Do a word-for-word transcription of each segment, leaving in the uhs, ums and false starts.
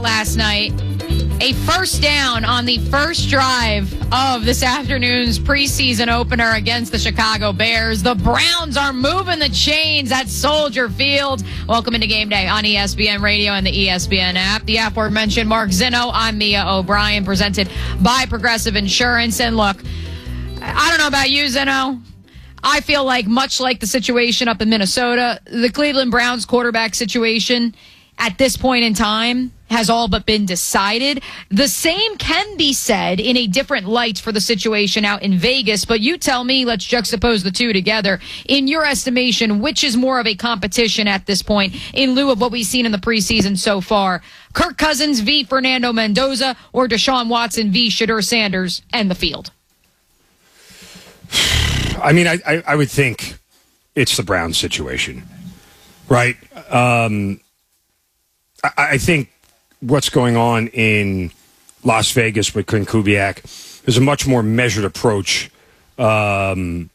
last night. A first down on the first drive of this afternoon's preseason opener against the Chicago Bears. The Browns are moving the chains at Soldier Field. Welcome into Game Day on E S P N Radio and the E S P N app. The aforementioned Mark Zinno. I'm Mia O'Brien, presented by Progressive Insurance. And look, I don't know about you, Zinno. I feel like, much like the situation up in Minnesota, the Cleveland Browns quarterback situation at this point in time has all but been decided. The same can be said in a different light for the situation out in Vegas, but you tell me, let's juxtapose the two together. In your estimation, which is more of a competition at this point in lieu of what we've seen in the preseason so far? Kirk Cousins v. Fernando Mendoza, or Deshaun Watson v. Shedeur Sanders and the field? I mean, I, I, I would think it's the Browns situation, right? Um, I, I think what's going on in Las Vegas with Clint Kubiak is a much more measured approach um,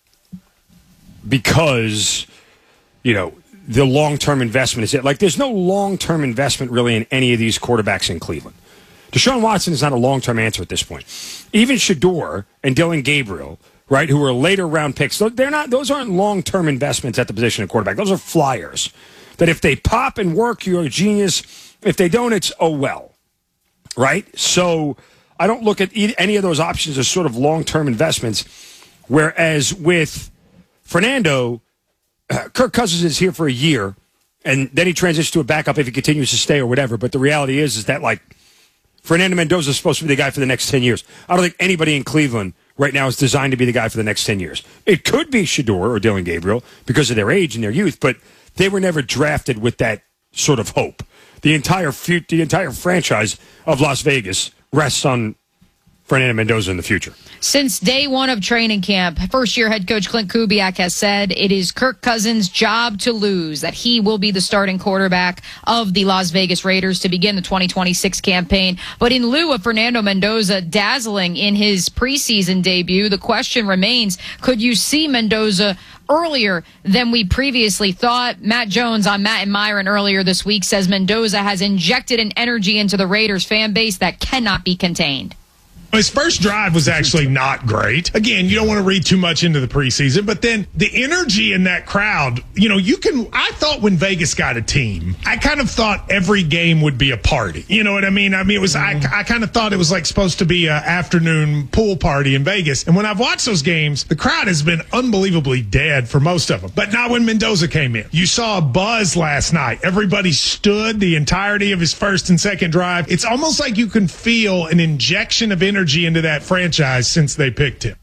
because, you know, the long-term investment is it. Like, there's no long-term investment really in any of these quarterbacks in Cleveland. Deshaun Watson is not a long-term answer at this point. Even Shedeur and Dylan Gabriel, right, who are later round picks, they're not; those aren't long-term investments at the position of quarterback. Those are flyers that if they pop and work, you're a genius. If they don't, it's oh well, right? So I don't look at any of those options as sort of long-term investments, whereas with Fernando, uh, Kirk Cousins is here for a year, and then he transitions to a backup if he continues to stay or whatever. But the reality is, is that, like, Fernando Mendoza is supposed to be the guy for the next ten years. I don't think anybody in Cleveland right now is designed to be the guy for the next ten years. It could be Shedeur or Dylan Gabriel because of their age and their youth, but they were never drafted with that sort of hope. The entire fu- the entire franchise of Las Vegas rests on Fernando Mendoza in the future. Since day one of training camp, first-year head coach Clint Kubiak has said it is Kirk Cousins' job to lose, that he will be the starting quarterback of the Las Vegas Raiders to begin the twenty twenty-six campaign. But in lieu of Fernando Mendoza dazzling in his preseason debut, the question remains, could you see Mendoza earlier than we previously thought? Matt Jones on Matt and Myron earlier this week says Mendoza has injected an energy into the Raiders fan base that cannot be contained. His first drive was actually not great. Again, you don't want to read too much into the preseason, but then the energy in that crowd, you know, you can, I thought when Vegas got a team, I kind of thought every game would be a party. You know what I mean? I mean, it was, I, I kind of thought it was like supposed to be an afternoon pool party in Vegas. And when I've watched those games, the crowd has been unbelievably dead for most of them, but not when Mendoza came in. You saw a buzz last night. Everybody stood the entirety of his first and second drive. It's almost like you can feel an injection of energy energy into that franchise since they picked him.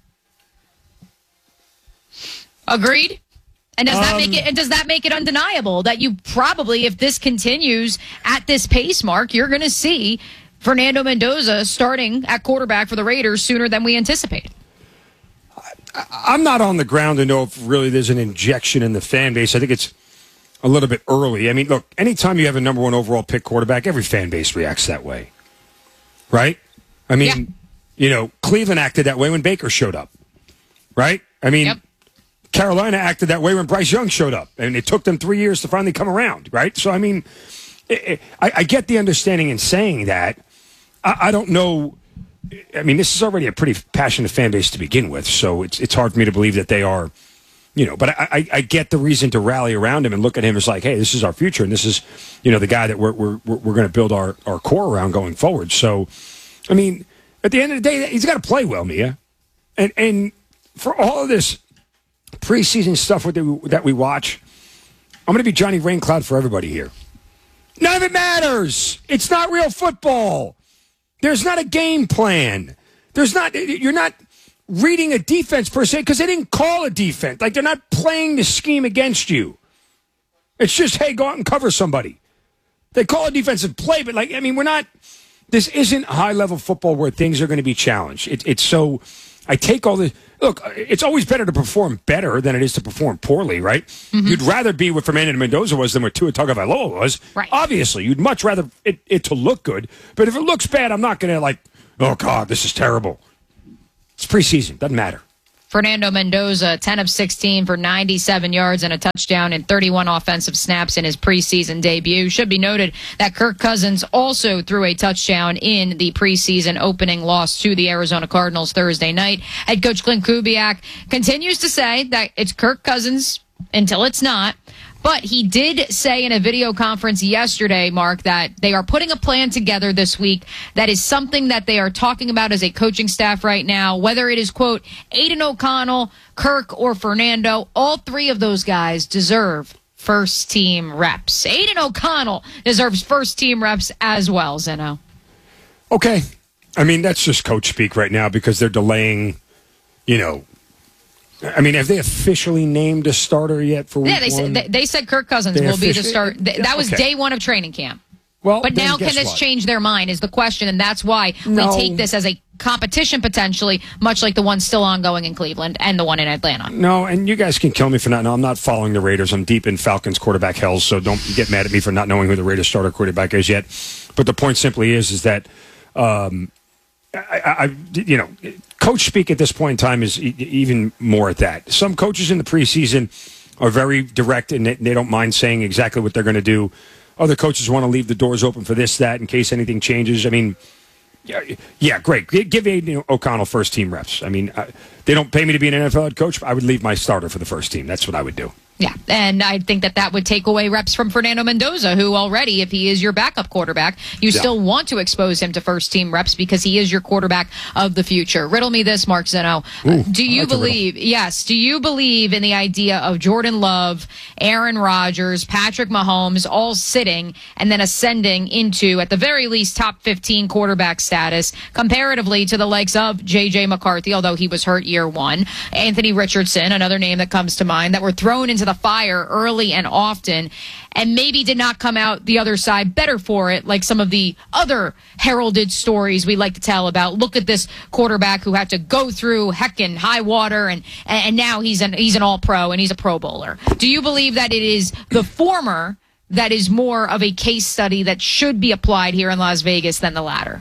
Agreed. And does that Um, make it? And does that make it undeniable that you probably, if this continues at this pace, Mark, you're going to see Fernando Mendoza starting at quarterback for the Raiders sooner than we anticipated? I'm not on the ground to know if really there's an injection in the fan base. I think it's a little bit early. I mean, look, anytime you have a number one overall pick quarterback, every fan base reacts that way, right? I mean. Yeah. You know, Cleveland acted that way when Baker showed up, right? I mean, yep. Carolina acted that way when Bryce Young showed up, and it took them three years to finally come around, right? So, I mean, it, it, I, I get the understanding in saying that. I, I don't know. I mean, this is already a pretty passionate fan base to begin with, so it's it's hard for me to believe that they are, you know, but I, I, I get the reason to rally around him and look at him as like, hey, this is our future, and this is, you know, the guy that we're we're we're going to build our, our core around going forward. So, I mean, at the end of the day, he's got to play well, Mia. And and for all of this preseason stuff that we, that we watch, I'm going to be Johnny Raincloud for everybody here. None of it matters. It's not real football. There's not a game plan. There's not. You're not reading a defense per se because they didn't call a defense. Like, they're not playing the scheme against you. It's just, hey, go out and cover somebody. They call a defensive play, but, like, I mean, we're not. This isn't high-level football where things are going to be challenged. It, it's so – I take all this – look, it's always better to perform better than it is to perform poorly, right? Mm-hmm. You'd rather be what Fernando Mendoza was than what Tua Tagovailoa was. Right. Obviously, you'd much rather it, it to look good. But if it looks bad, I'm not going to, like, oh, God, this is terrible. It's preseason. Doesn't matter. Fernando Mendoza, ten of sixteen for ninety-seven yards and a touchdown in thirty-one offensive snaps in his preseason debut. Should be noted that Kirk Cousins also threw a touchdown in the preseason opening loss to the Arizona Cardinals Thursday night. Head coach Clint Kubiak continues to say that it's Kirk Cousins until it's not. But he did say in a video conference yesterday, Mark, that they are putting a plan together this week that is something that they are talking about as a coaching staff right now, whether it is, quote, Aiden O'Connell, Kirk, or Fernando. All three of those guys deserve first-team reps. Aiden O'Connell deserves first-team reps as well, Zeno. Okay. I mean, that's just coach speak right now because they're delaying, you know, I mean, have they officially named a starter yet for week yeah, they one? said they said Kirk Cousins They will be the officially- start. Th- That was Okay. day one of training camp. Well, But then now, guess can this what? change their mind? Is the question, and that's why No. we take this as a competition potentially, much like the one still ongoing in Cleveland and the one in Atlanta. No, and you guys can kill me for not. No, I'm not following the Raiders. I'm deep in Falcons quarterback hell, so don't get mad at me for not knowing who the Raiders starter quarterback is yet. But the point simply is, is that, um, I, I, you know, coach speak at this point in time is e- even more at that. Some coaches in the preseason are very direct and they, they don't mind saying exactly what they're going to do. Other coaches want to leave the doors open for this, that, in case anything changes. I mean, yeah, yeah great. Give Aiden O'Connell first team reps. I mean, I, they don't pay me to be an N F L head coach. But I would leave my starter for the first team. That's what I would do. Yeah, and I think that that would take away reps from Fernando Mendoza, who already, if he is your backup quarterback, you Yeah. still want to expose him to first-team reps because he is your quarterback of the future. Riddle me this, Mark Zeno. Ooh, do I you like the believe, yes, do you believe in the idea of Jordan Love, Aaron Rodgers, Patrick Mahomes all sitting and then ascending into, at the very least, top fifteen quarterback status comparatively to the likes of J J McCarthy, although he was hurt year one, Anthony Richardson, another name that comes to mind, that were thrown into the fire early and often and maybe did not come out the other side better for it, like some of the other heralded stories we like to tell about. Look at this quarterback who had to go through heck and high water, and and now he's an he's an all-pro and he's a Pro Bowler. Do you believe that it is the former that is more of a case study that should be applied here in Las Vegas than the latter?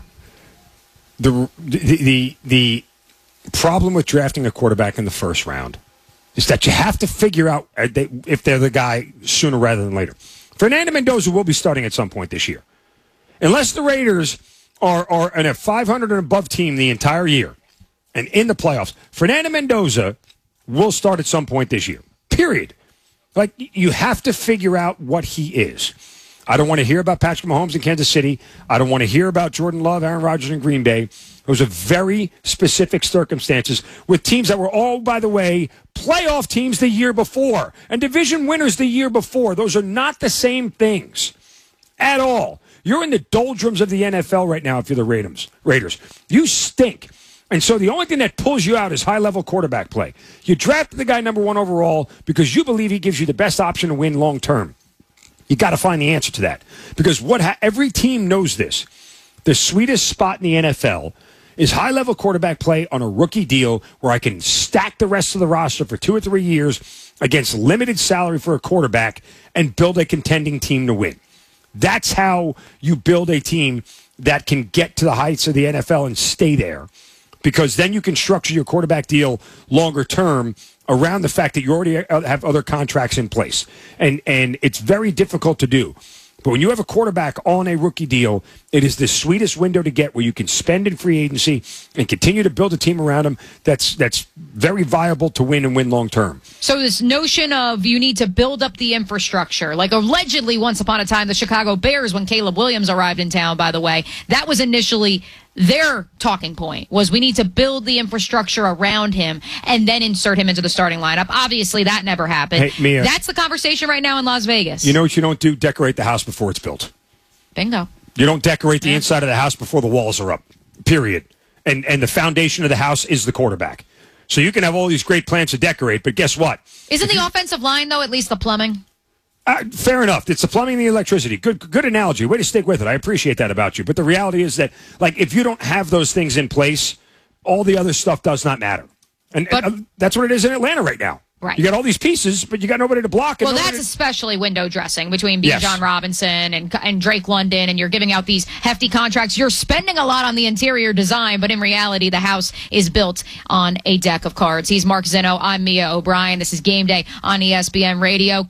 The the the, the problem with drafting a quarterback in the first round is that you have to figure out if they're the guy sooner rather than later. Fernando Mendoza will be starting at some point this year. Unless the Raiders are, are in a five hundred and above team the entire year and in the playoffs, Fernando Mendoza will start at some point this year. Period. Like, you have to figure out what he is. I don't want to hear about Patrick Mahomes in Kansas City. I don't want to hear about Jordan Love, Aaron Rodgers in Green Bay. Those are very specific circumstances with teams that were all, by the way, playoff teams the year before and division winners the year before. Those are not the same things at all. You're in the doldrums of the N F L right now if you're the Raiders. Raiders. You stink. And so the only thing that pulls you out is high-level quarterback play. You drafted the guy number one overall because you believe he gives you the best option to win long-term. You got to find the answer to that. Because what ha- every team knows this. The sweetest spot in the N F L is high-level quarterback play on a rookie deal where I can stack the rest of the roster for two or three years against limited salary for a quarterback and build a contending team to win. That's how you build a team that can get to the heights of the N F L and stay there. Because then you can structure your quarterback deal longer term around the fact that you already have other contracts in place. And and it's very difficult to do. But when you have a quarterback on a rookie deal, it is the sweetest window to get where you can spend in free agency and continue to build a team around him that's that's very viable to win and win long term. So this notion of you need to build up the infrastructure, like allegedly once upon a time the Chicago Bears, when Caleb Williams arrived in town, by the way, that was initially their talking point, was we need to build the infrastructure around him and then insert him into the starting lineup. Obviously, that never happened. Hey, Mia, that's the conversation right now in Las Vegas. You know what you don't do? Decorate the house before it's built. Bingo. You don't decorate the inside of the house before the walls are up, period. And and the foundation of the house is the quarterback. So you can have all these great plans to decorate, but guess what? Isn't the offensive line, though, at least the plumbing? Uh, fair enough. It's the plumbing and the electricity. Good good analogy. Way to stick with it. I appreciate that about you. But the reality is that, like, if you don't have those things in place, all the other stuff does not matter. And, but, and uh, that's what it is in Atlanta right now. Right. You got all these pieces, but you got nobody to block it. Well, that's to... especially window dressing between Bijan yes. Robinson and and Drake London, and you're giving out these hefty contracts. You're spending a lot on the interior design, but in reality, the house is built on a deck of cards. He's Mark Zinno. I'm Mia O'Brien. This is Game Day on E S P N Radio.